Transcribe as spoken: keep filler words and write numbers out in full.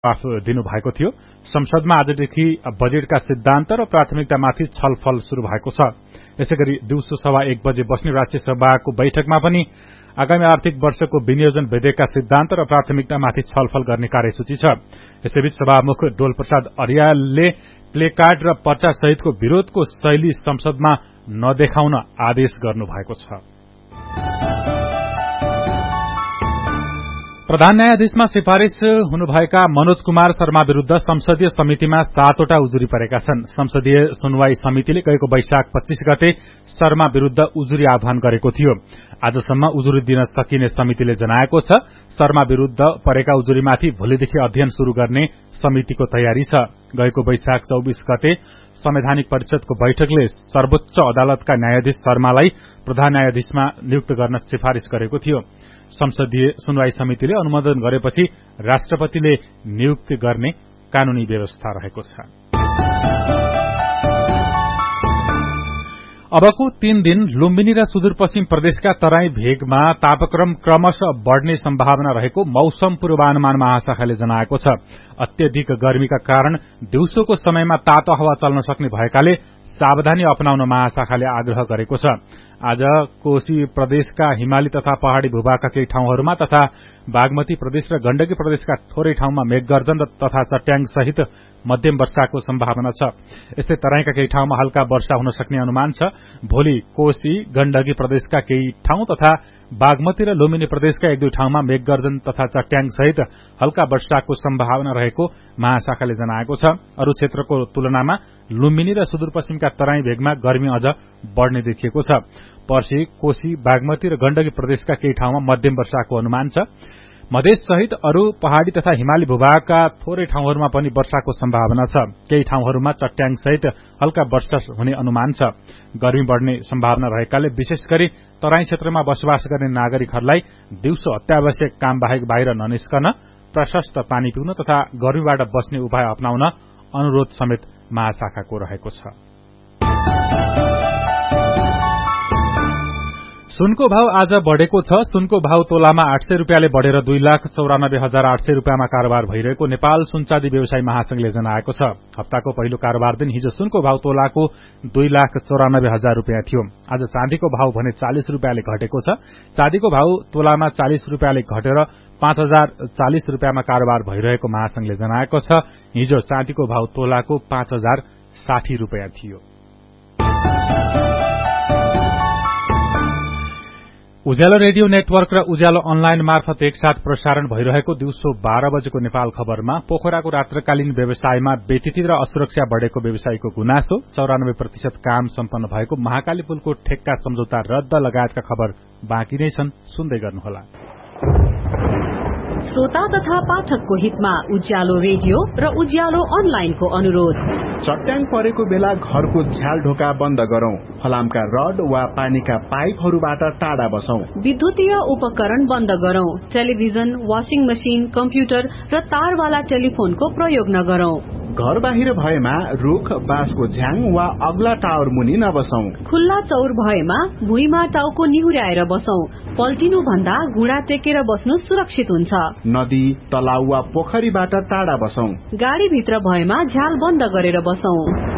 आफ दिनुभएको थियो। संसदमा आजदेखि बजेटका सिद्धान्त र प्राथमिकतामाथि छलफल शुरू भएको छ। यसैगरी दिउँसो सवा एक बजे बस्ने राष्ट्रिय सभाको बैठकमा पनि आगामी आर्थिक वर्षको विनियोजन विधेयकका सिद्धान्त र प्राथमिकतामाथि छलफल गर्ने कार्यसूची छ। यसैबीच सभामुख डोल प्रसाद अर्यालले प्लेकार्ड र पर्चा सहितको विरोधको शैली संसदमा नदेखाउन आदेश गर्नुभएको छ। प्रधान न्यायाधीशमा सिफारिश हुनुभएका मनोज कुमार शर्मा विरूद्ध संसदीय समितिमा सातवटा उजुरी परेका छन्। संसदीय सुनवाई समितिले गएको वैशाख पच्चीस गते शर्मा विरूद्ध उजुरी आह्वान गरेको थियो। आजसम्म उजुरी दिन सकिने समितिले जनाएको छ। शर्मा विरूद्ध परेका उजुरीमाथि भोलिदेखि अध्ययन शुरू गर्ने समितिको तयारी छ। गएको वैशाख चौबीस गते संवैधानिक परिषदको बैठकले सर्वोच्च अदालतका न्यायाधीश शर्मालाई प्रधान न्यायाधीशमा नियुक्त गर्न सिफारिश गरेको थियो। संसदीय सुनवाई समितिले अनुमोदन गरेपछि राष्ट्रपतिले नियुक्ति गर्ने कानूनी व्यवस्था रहेको छ। अबको तीन दिन लुम्बिनी र सुदूरपश्चिम प्रदेशका तराई भेगमा तापक्रम क्रमशः बढ़ने सम्भावना रहेको मौसम पूर्वानुमान महाशाखाले जनाएको छ। अत्यधिक गर्मीका कारण दिउँसोको समयमा तातो हावा चल्न सक्ने भएकाले सावधानी अपनाउन महाशाखाले आग्रह गरेको छ। आज कोशी प्रदेशका हिमाली तथा पहाड़ी भूभागका केही ठाउँहरूमा तथा बागमती प्रदेश र गण्डकी प्रदेशका थोरै ठाउँमा मेघगर्जन तथा चट्याङ सहित मध्यम वर्षाको सम्भावना छ। यस्तै तराईका केही ठाउँमा हल्का वर्षा हुन सक्ने अनुमान छ। भोलि कोशी गण्डकी प्रदेशका केही ठाउँ तथा बागमती र लुम्बिनी प्रदेशका एक दुई ठाउँमा मेघगर्जन तथा चट्याङ सहित हल्का वर्षाको सम्भावना रहेको महाशाखाले जनाएको छ। अरू क्षेत्रको तुलनामा लुम्बिनी र सुदूरपश्चिमका तराई भेगमा गर्मी अझ बढ़ने देखिएको छ। पर्सि कोशी बागमती र गण्डकी प्रदेशका केही ठाउँमा मध्यम वर्षाको अनुमान छ। मधेस सहित अरू पहाड़ी तथा हिमाली भूभागका थोरै ठाउँहरूमा पनि वर्षाको सम्भावना छ। केही ठाउँहरूमा चट्याङ सहित हल्का वर्षा हुने अनुमान छ। गर्मी बढ़ने सम्भावना रहेकाले विशेष गरी तराई क्षेत्रमा बसोबास गर्ने नागरिकहरूलाई दिउँसो अत्यावश्यक काम बाहेक बाहिर ननिस्कन, प्रशस्त पानी पिउन तथा गर्मीबाट बस्ने उपाय अपनाउन अनुरोध समेत महाशाखाको रहेको छ। सुनको भाव आज बढ़ेको छ। सुनको भाव तोलामा आठ सय रूपियाँले बढ़ेर दुई लाख चौरानब्बे हजार आठ सय रूपियाँमा कारोबार भइरहेको नेपाल सुनचाँदी व्यवसायी महासंघले जनाएको छ। हप्ताको पहिलो कारोबार दिन हिजो सुनको भाव तोलाको दुई लाख चौरानब्बे हजार रूपियाँ थियो। आज चाँदीको भाव भने चालिस रूपियाँले घटेको छ। चाँदीको भाव तोलामा चालिस रूपियाँले घटेर पाँच हजार चालिस रूपियाँमा कारोबार भइरहेको महासंघले जनाएको छ। हिजो चाँदीको भाव तोलाको पाँच हजार साठी रूपियाँ थियो। उज्यालो रेडियो नेटवर्क र उज्यालो अनलाइन मार्फत एकसाथ प्रसारण भइरहेको दिउँसो बाह्र बजेको नेपाल खबरमा पोखराको रात्रकालीन व्यवसायमा बेतिथि र असुरक्षा बढ़ेको व्यवसायीको गुनासो, चौरानब्बे प्रतिशत काम सम्पन्न भएको महाकाली पुलको ठेक्का सम्झौता रद्द लगायतका खबर बाँकी नै छन्। सुन्दै गर्नुहोला। श्रोता तथा पाठकको हितमा उज्यालो रेडियो र उज्यालो अनलाइनको अनुरोध। चट्याङ परेको बेला घरको झ्याल ढोका बन्द गरौं। फलामका रड वा पानीका पाइपहरूबाट टाढा बसौं। विद्युतीय उपकरण बन्द गरौं। टेलिभिजन, वाशिङ मशिन, कम्प्युटर र तारवाला टेलिफोनको प्रयोग नगरौं। घर बाहिर भएमा रुख, बाँसको झ्याङ वा अग्ला टावर मुनि नबसौं। खुल्ला चौर भएमा भुइँमा टाउको निहुर्याएर बसौं। पल्टिनु भन्दा घुँडा टेकेर बस्नु सुरक्षित हुन्छ। नदी, तलाउ वा पोखरीबाट टाढा बसौं। गाडी भित्र भएमा झ्याल बन्द गरेर बसौं।